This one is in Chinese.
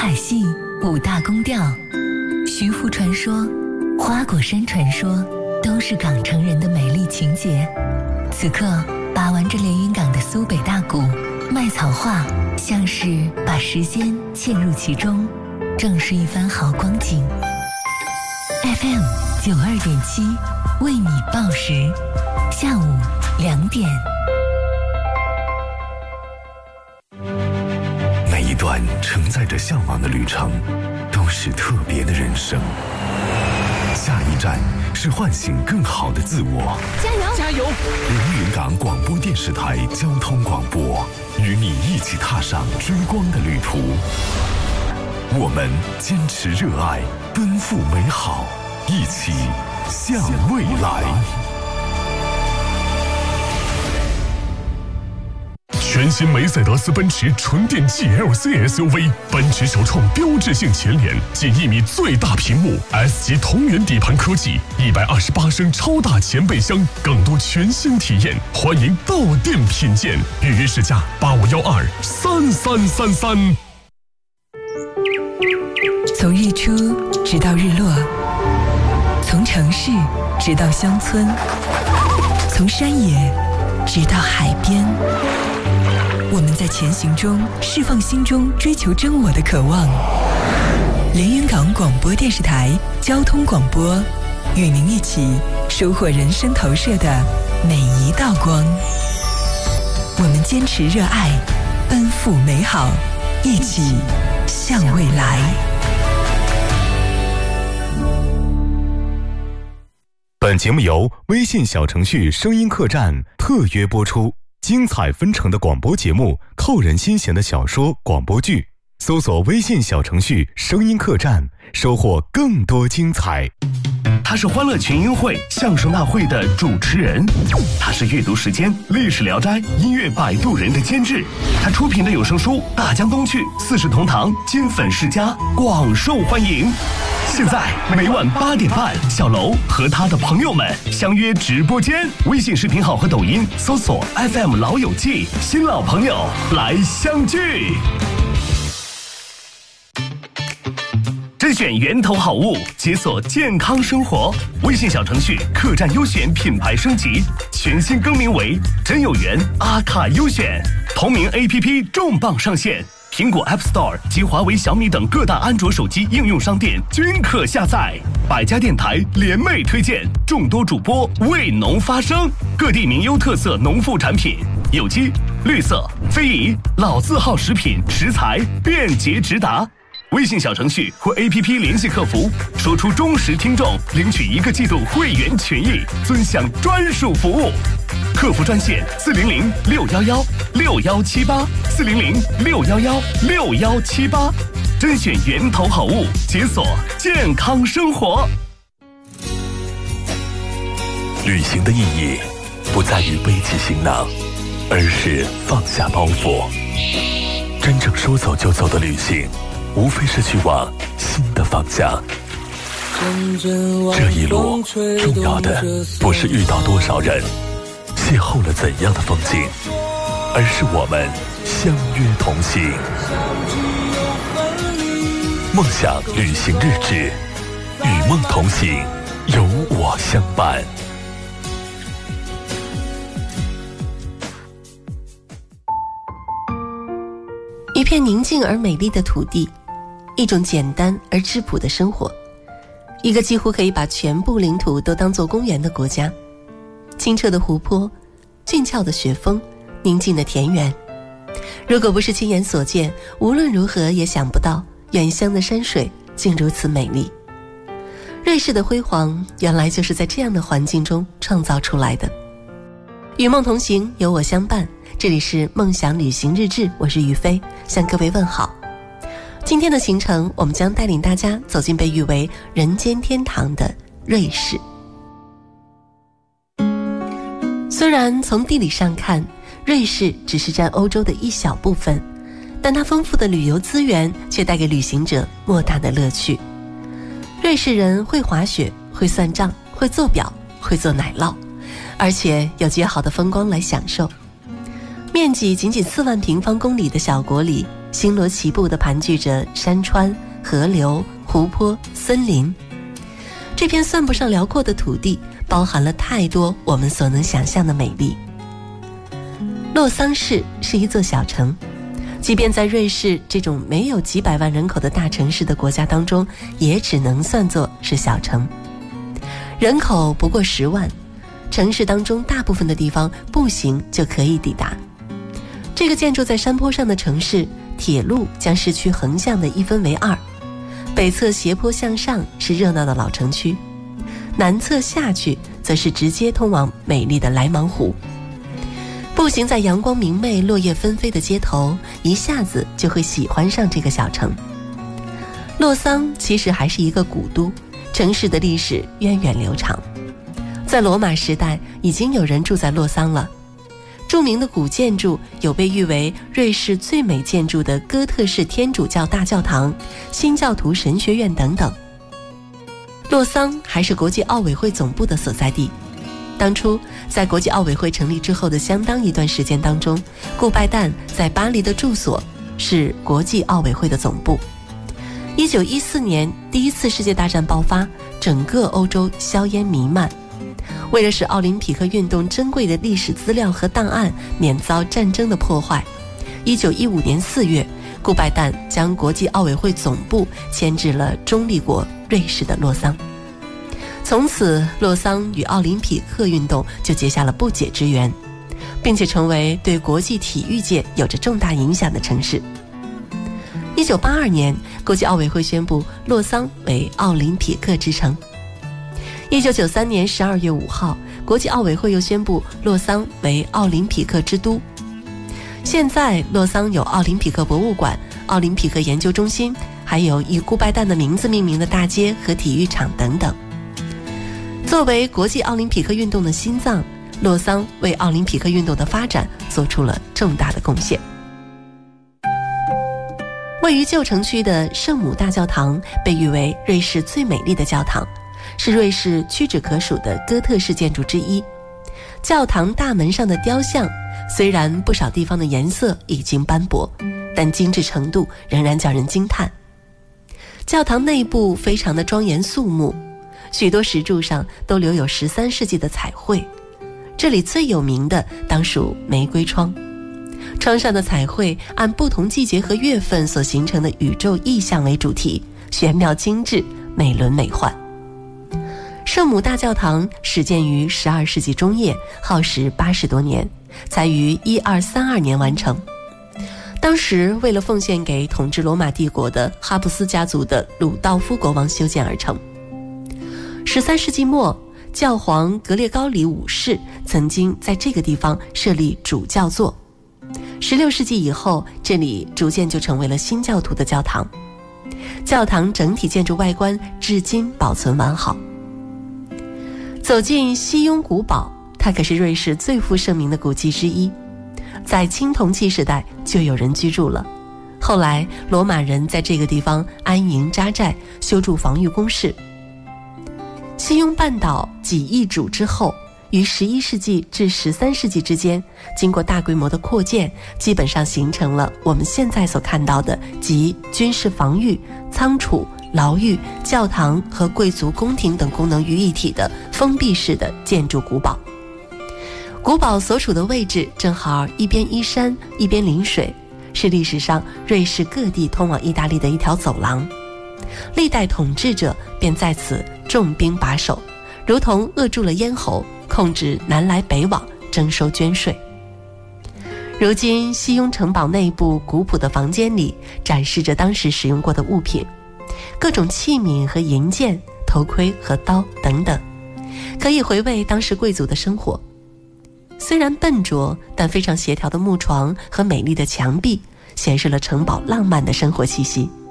海戏五大宫调，徐福传说、花果山传说都是港城人的美丽情节。此刻把玩着连云港的苏北大鼓、麦草话，像是把时间嵌入其中，正是一番好光景。FM 92.7为你报时，下午2点。 每一段承载着向往的旅程，都是特别的人生。下一站是唤醒更好的自我。 加油！ 加油！ 连云港广播电视台交通广播，与你一起踏上追光的旅途。我们坚持热爱，奔赴美好，一起向未来。 全新梅赛德斯奔驰纯电 GLC SUV， 奔驰首创标志性前脸，近1米最大屏幕 ，S 级同源底盘科技，128升超大前备箱，更多全新体验，欢迎到店品鉴，预约试驾85123333。 从日出直到日落，从城市直到乡村，从山野直到海边，我们在前行中释放心中追求真我的渴望。连云港广播电视台交通广播，与您一起收获人生投射的每一道光。我们坚持热爱，奔赴美好，一起向未来。 本节目由微信小程序声音客栈特约播出，精彩纷呈的广播节目，扣人心弦的小说广播剧，搜索微信小程序声音客栈，收获更多精彩。 他是欢乐群英会相声大会的主持人，他是阅读时间历史聊斋音乐摆渡人的监制，他出品的有声书《大江东去》《四世同堂》《金粉世家》广受欢迎。现在每晚8点半，小楼和他的朋友们相约直播间，微信视频号和抖音搜索 FM 老友记，新老朋友来相聚。甄选源头好物，解锁健康生活。微信小程序客栈优选品牌升级，全新更名为真有缘阿卡优选。同名 APP 重磅上线，苹果 App Store 及华为、小米等各大安卓手机应用商店均可下载。百家电台联袂推荐，众多主播为农发声，各地名优特色农副产品，有机、绿色、非遗、老字号食品食材便捷直达。微信小程序或 APP 联系客服，说出忠实听众，领取1个季度会员权益，尊享专属服务。客服专线400-611-6178，400-611-6178，甄选源头好物，解锁健康生活。 旅行的意义不在于背起行囊，而是放下包袱。真正说走就走的旅行，无非是去往新的方向。这一路重要的不是遇到多少人，邂逅了怎样的风景，而是我们相约同行。梦想旅行日志，与梦同行，有我相伴。 一片宁静而美丽的土地，一种简单而质朴的生活，一个几乎可以把全部领土都当作公园的国家。清澈的湖泊，俊俏的雪峰，宁静的田园。如果不是亲眼所见，无论如何也想不到远乡的山水竟如此美丽。瑞士的辉煌原来就是在这样的环境中创造出来的。与梦同行，有我相伴，这里是梦想旅行日志，我是于飞，向各位问好。今天的行程，我们将带领大家走进被誉为人间天堂的瑞士。虽然从地理上看，瑞士只是占欧洲的一小部分，但它丰富的旅游资源却带给旅行者莫大的乐趣。瑞士人会滑雪，会算账，会做表，会做奶酪，而且有绝好的风光来享受。面积仅4万平方公里的小国里， 星罗棋布地盘踞着山川、河流、湖泊、森林。这片算不上辽阔的土地，包含了太多我们所能想象的美丽。洛桑市是一座小城，即便在瑞士这种没有几百万人口的大城市的国家当中，也只能算作是小城。人口不过10万，城市当中大部分的地方步行就可以抵达。这个建筑在山坡上的城市，铁路将市区横向的一分为2，北侧斜坡向上是热闹的老城区，南侧下去则是直接通往美丽的莱芒湖。步行在阳光明媚、落叶纷飞的街头，一下子就会喜欢上这个小城。洛桑其实还是一个古都，城市的历史源远流长。在罗马时代已经有人住在洛桑了。著名的古建筑有被誉为瑞士最美建筑的哥特式天主教大教堂、新教徒神学院等等。洛桑还是国际奥委会总部的所在地。当初在国际奥委会成立之后的相当一段时间当中，顾拜旦在巴黎的住所是国际奥委会的总部。1914年第一次世界大战爆发，整个欧洲硝烟弥漫。为了使奥林匹克运动珍贵的历史资料和档案免遭战争的破坏，1915年4月，顾拜旦将国际奥委会总部迁至了中立国瑞士的洛桑。从此，洛桑与奥林匹克运动就结下了不解之缘，并且成为对国际体育界有着重大影响的城市。1982年，国际奥委会宣布洛桑为奥林匹克之城。1993年12月5号，国际奥委会又宣布洛桑为奥林匹克之都。现在，洛桑有奥林匹克博物馆、奥林匹克研究中心，还有以顾拜旦的名字命名的大街和体育场等等。作为国际奥林匹克运动的心脏，洛桑为奥林匹克运动的发展做出了重大的贡献。位于旧城区的圣母大教堂被誉为瑞士最美丽的教堂，是瑞士屈指可数的哥特式建筑之一。教堂大门上的雕像，虽然不少地方的颜色已经斑驳，但精致程度仍然叫人惊叹。教堂内部非常的庄严肃穆，许多石柱上都留有13世纪的彩绘。这里最有名的当属玫瑰窗，窗上的彩绘按不同季节和月份所形成的宇宙意象为主题，玄妙精致，美轮美奂。圣母大教堂始建于12世纪中叶，耗时80多年，才于1232年完成。当时为了奉献给统治罗马帝国的哈布斯家族的鲁道夫国王修建而成。13世纪末，教皇格列高里5世曾经在这个地方设立主教座。16世纪以后，这里逐渐就成为了新教徒的教堂。教堂整体建筑外观至今保存完好。走进西雍古堡，它可是瑞士最负盛名的古迹之一，在青铜器时代就有人居住了。后来罗马人在这个地方安营扎寨，修筑防御工事。西雍半岛几易主之后，于11世纪至13世纪之间，经过大规模的扩建，基本上形成了我们现在所看到的集军事防御、仓储、牢狱、教堂和贵族宫廷等功能于一体的封闭式的建筑古堡。古堡所处的位置正好一边依山一边临水，是历史上瑞士各地通往意大利的一条走廊。历代统治者便在此重兵把守，如同扼住了咽喉，控制南来北往，征收捐税。如今西雍城堡内部古朴的房间里展示着当时使用过的物品，各种器皿和银剑、头盔和刀等等，可以回味当时贵族的生活。虽然笨拙，但非常协调的木床和美丽的墙壁显示了城堡浪漫的生活气息。